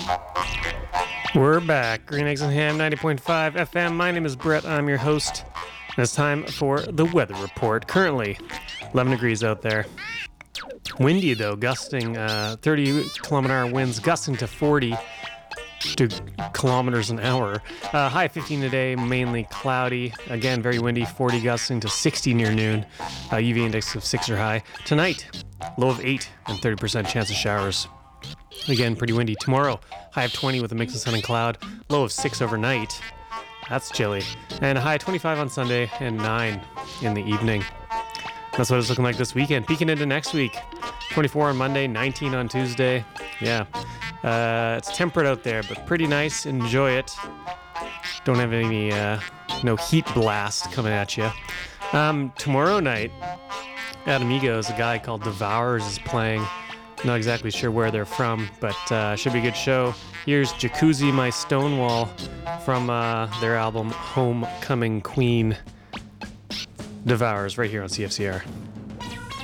We're back. Green Eggs and Ham, 90.5 FM. My name is Brett. I'm your host. And it's time for the weather report. Currently, 11 degrees out there. Windy, though, gusting 30-kilometer-hour winds, gusting to 40 kilometers an hour. High 15 today, mainly cloudy. Again, very windy, 40 gusting to 60 near noon. UV index of 6 or high. Tonight, low of 8 and 30% chance of showers. Again, pretty windy. Tomorrow, high of 20 with a mix of sun and cloud. Low of 6 overnight. That's chilly. And a high of 25 on Sunday and 9 in the evening. That's what it's looking like this weekend. Peeking into next week. 24 on Monday, 19 on Tuesday. Yeah. It's temperate out there, but pretty nice. Enjoy it. Don't have any, no heat blast coming at you. Tomorrow night, at Amigos, a guy called Devours is playing. Not exactly sure where they're from, but should be a good show. Here's Jacuzzi My Stonewall from their album Homecoming Queen. Devours right here on CFCR.